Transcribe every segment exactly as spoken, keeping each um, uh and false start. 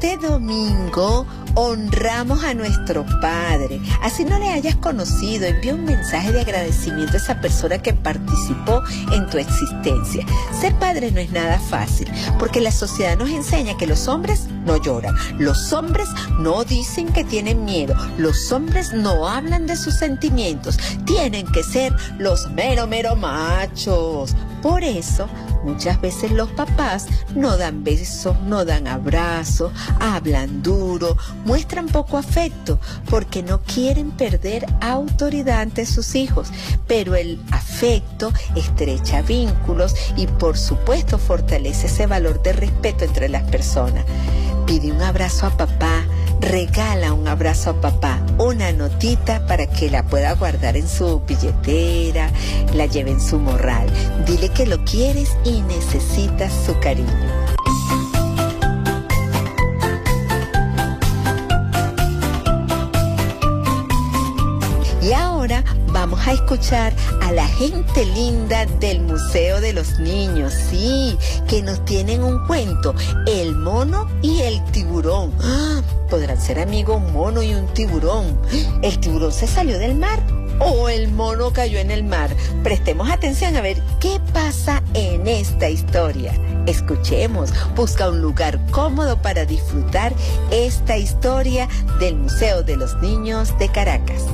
Este domingo honramos a nuestro padre. Así no le hayas conocido, envía un mensaje de agradecimiento a esa persona que participó en tu existencia. Ser padre no es nada fácil, porque la sociedad nos enseña que los hombres no lloran, los hombres no dicen que tienen miedo, los hombres no hablan de sus sentimientos, tienen que ser los mero mero machos. Por eso, muchas veces los papás no dan besos, no dan abrazos, hablan duro, muestran poco afecto, porque no quieren perder autoridad ante sus hijos. Pero el afecto estrecha vínculos y, por supuesto, fortalece ese valor de respeto entre las personas. Pide un abrazo a papá, regala un abrazo a papá, una notita para que la pueda guardar en su billetera, la lleve en su morral. Dile que lo quieres y necesitas su cariño. Y ahora vamos a escuchar a la gente linda del Museo de los Niños, sí, que nos tienen un cuento, El mono y el tiburón. ¡Ah! ¿Podrán ser amigos un mono y un tiburón? ¿El tiburón se salió del mar o el mono cayó en el mar? Prestemos atención a ver qué pasa en esta historia. Escuchemos, busca un lugar cómodo para disfrutar esta historia del Museo de los Niños de Caracas.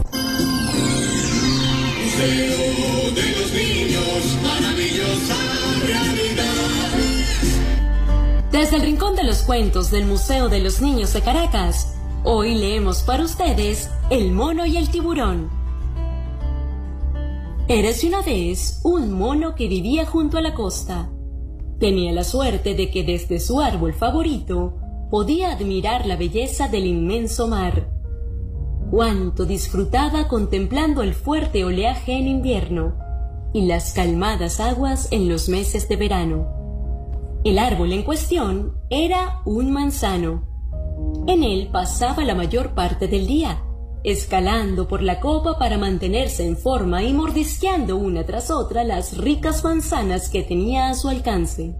Museo de los Niños, maravillosa realidad. Desde el Rincón de los Cuentos del Museo de los Niños de Caracas, hoy leemos para ustedes El mono y el tiburón. Érase una vez un mono que vivía junto a la costa. Tenía la suerte de que desde su árbol favorito podía admirar la belleza del inmenso mar. Cuánto disfrutaba contemplando el fuerte oleaje en invierno y las calmadas aguas en los meses de verano. El árbol en cuestión era un manzano. En él pasaba la mayor parte del día, escalando por la copa para mantenerse en forma y mordisqueando una tras otra las ricas manzanas que tenía a su alcance.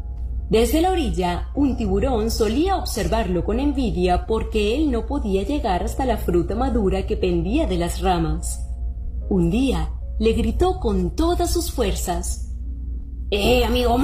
Desde la orilla, un tiburón solía observarlo con envidia porque él no podía llegar hasta la fruta madura que pendía de las ramas. Un día, le gritó con todas sus fuerzas: ¡Eh, amigo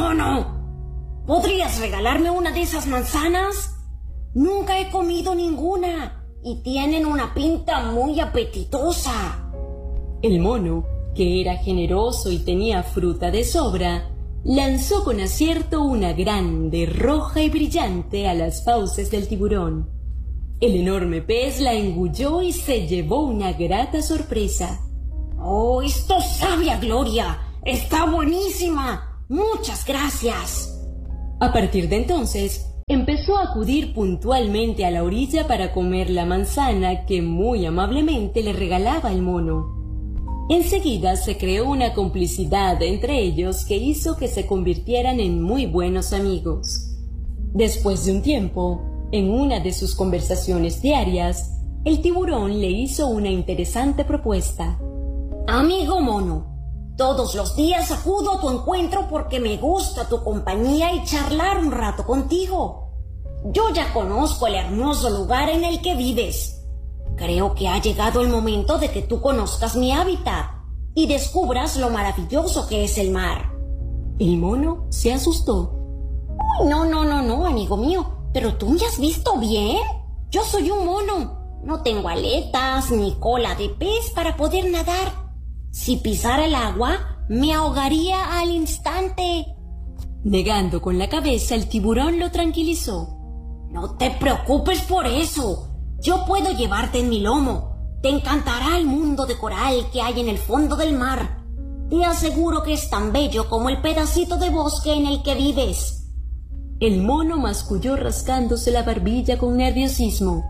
mono! ¿Podrías regalarme una de esas manzanas? Nunca he comido ninguna y tienen una pinta muy apetitosa. El mono, que era generoso y tenía fruta de sobra, lanzó con acierto una grande, roja y brillante a las fauces del tiburón. El enorme pez la engulló y se llevó una grata sorpresa. ¡Oh, esto sabe a gloria! ¡Está buenísima! ¡Muchas gracias! A partir de entonces, empezó a acudir puntualmente a la orilla para comer la manzana que muy amablemente le regalaba el mono. Enseguida se creó una complicidad entre ellos que hizo que se convirtieran en muy buenos amigos. Después de un tiempo, en una de sus conversaciones diarias, el tiburón le hizo una interesante propuesta. Amigo mono, todos los días acudo a tu encuentro porque me gusta tu compañía y charlar un rato contigo. Yo ya conozco el hermoso lugar en el que vives. Creo que ha llegado el momento de que tú conozcas mi hábitat y descubras lo maravilloso que es el mar. El mono se asustó. Uy, no, no, no, no, amigo mío, pero tú me has visto bien. Yo soy un mono. No tengo aletas ni cola de pez para poder nadar. Si pisara el agua, me ahogaría al instante. Negando con la cabeza, el tiburón lo tranquilizó. No te preocupes por eso. Yo puedo llevarte en mi lomo. Te encantará el mundo de coral que hay en el fondo del mar. Te aseguro que es tan bello como el pedacito de bosque en el que vives. El mono masculló rascándose la barbilla con nerviosismo.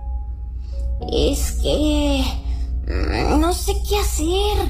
Es que... no sé qué hacer.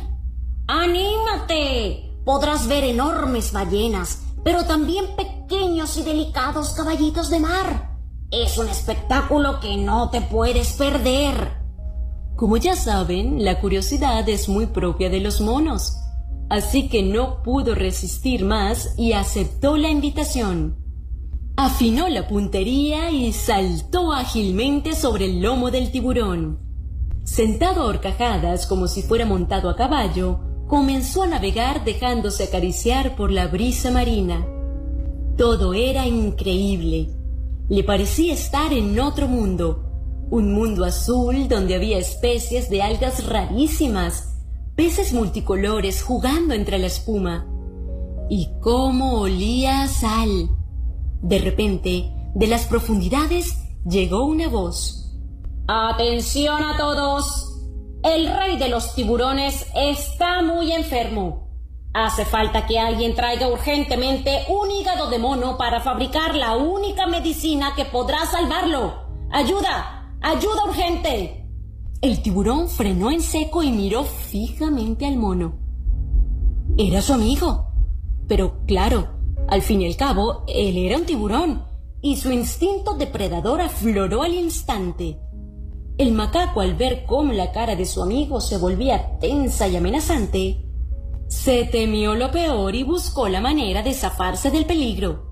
¡Anímate! Podrás ver enormes ballenas, pero también pequeños y delicados caballitos de mar. Es un espectáculo que no te puedes perder. Como ya saben, la curiosidad es muy propia de los monos, así que no pudo resistir más y aceptó la invitación. Afinó la puntería y saltó ágilmente sobre el lomo del tiburón. Sentado a horcajadas como si fuera montado a caballo, comenzó a navegar dejándose acariciar por la brisa marina. Todo era increíble. Le parecía estar en otro mundo, un mundo azul donde había especies de algas rarísimas, peces multicolores jugando entre la espuma. Y cómo olía a sal. De repente, de las profundidades llegó una voz. ¡Atención a todos! El rey de los tiburones está muy enfermo. Hace falta que alguien traiga urgentemente un hígado de mono para fabricar la única medicina que podrá salvarlo. ¡Ayuda! ¡Ayuda urgente! El tiburón frenó en seco y miró fijamente al mono. Era su amigo. Pero claro, al fin y al cabo, él era un tiburón, y su instinto depredador afloró al instante. El macaco, al ver cómo la cara de su amigo se volvía tensa y amenazante, se temió lo peor y buscó la manera de zafarse del peligro.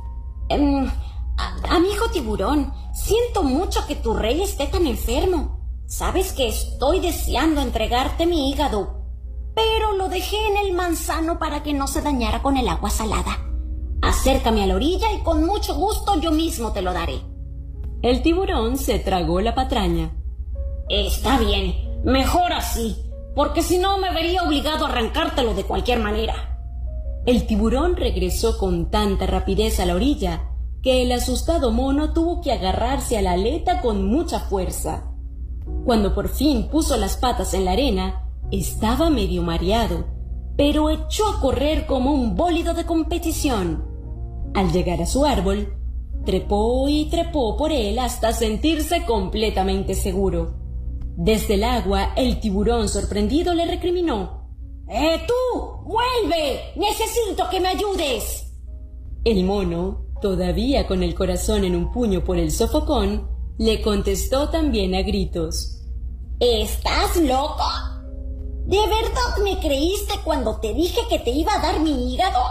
Um, amigo tiburón, siento mucho que tu rey esté tan enfermo. Sabes que estoy deseando entregarte mi hígado, pero lo dejé en el manzano para que no se dañara con el agua salada. Acércame a la orilla y con mucho gusto yo mismo te lo daré. El tiburón se tragó la patraña. Está bien, mejor así, porque si no me vería obligado a arrancártelo de cualquier manera. El tiburón regresó con tanta rapidez a la orilla que el asustado mono tuvo que agarrarse a la aleta con mucha fuerza. Cuando por fin puso las patas en la arena, estaba medio mareado, pero echó a correr como un bólido de competición. Al llegar a su árbol, trepó y trepó por él hasta sentirse completamente seguro. Desde el agua, el tiburón sorprendido le recriminó. ¡Eh, tú! ¡Vuelve! ¡Necesito que me ayudes! El mono, todavía con el corazón en un puño por el sofocón, le contestó también a gritos. ¿Estás loco? ¿De verdad me creíste cuando te dije que te iba a dar mi hígado?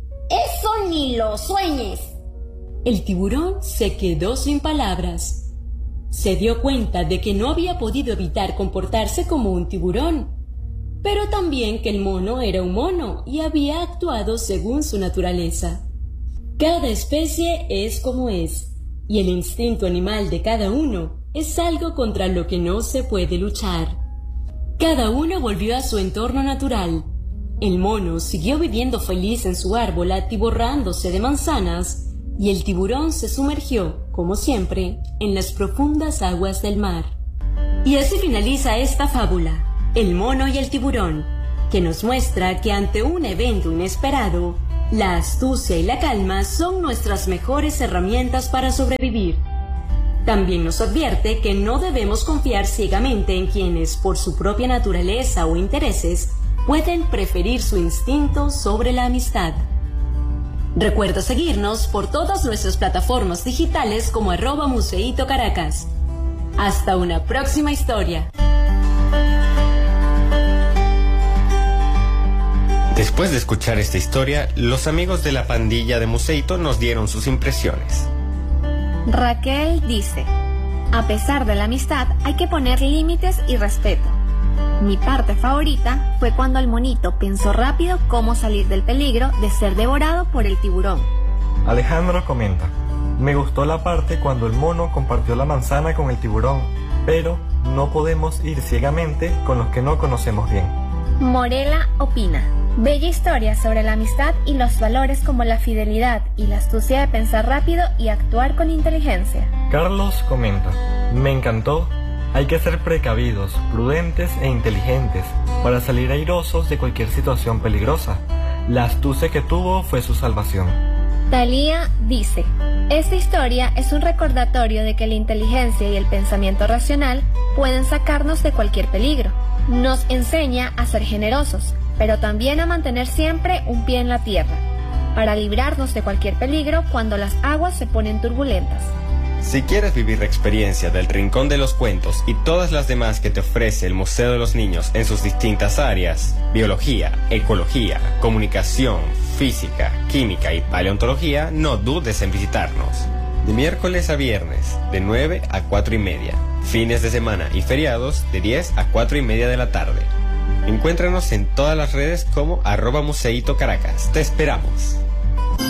¡Eso ni lo sueñes! El tiburón se quedó sin palabras. Se dio cuenta de que no había podido evitar comportarse como un tiburón, pero también que el mono era un mono y había actuado según su naturaleza. Cada especie es como es, y el instinto animal de cada uno es algo contra lo que no se puede luchar. Cada uno volvió a su entorno natural. El mono siguió viviendo feliz en su árbol atiborrándose de manzanas, y el tiburón se sumergió, como siempre, en las profundas aguas del mar. Y así finaliza esta fábula, El mono y el tiburón, que nos muestra que ante un evento inesperado, la astucia y la calma son nuestras mejores herramientas para sobrevivir. También nos advierte que no debemos confiar ciegamente en quienes, por su propia naturaleza o intereses, pueden preferir su instinto sobre la amistad. Recuerda seguirnos por todas nuestras plataformas digitales como arroba Museito Caracas. Hasta una próxima historia. Después de escuchar esta historia, los amigos de la pandilla de Museito nos dieron sus impresiones. Raquel dice, a pesar de la amistad hay que poner límites y respeto. Mi parte favorita fue cuando el monito pensó rápido cómo salir del peligro de ser devorado por el tiburón. Alejandro comenta, me gustó la parte cuando el mono compartió la manzana con el tiburón, pero no podemos ir ciegamente con los que no conocemos bien. Morela opina, bella historia sobre la amistad y los valores como la fidelidad y la astucia de pensar rápido y actuar con inteligencia. Carlos comenta, me encantó. Hay que ser precavidos, prudentes e inteligentes para salir airosos de cualquier situación peligrosa. La astucia que tuvo fue su salvación. Talía dice, esta historia es un recordatorio de que la inteligencia y el pensamiento racional pueden sacarnos de cualquier peligro. Nos enseña a ser generosos, pero también a mantener siempre un pie en la tierra, para librarnos de cualquier peligro cuando las aguas se ponen turbulentas. Si quieres vivir la experiencia del Rincón de los Cuentos y todas las demás que te ofrece el Museo de los Niños en sus distintas áreas, biología, ecología, comunicación, física, química y paleontología, no dudes en visitarnos. De miércoles a viernes, de nueve a cuatro y media. Fines de semana y feriados, de diez a cuatro y media de la tarde. Encuéntranos en todas las redes como arroba Museito Caracas. Te esperamos.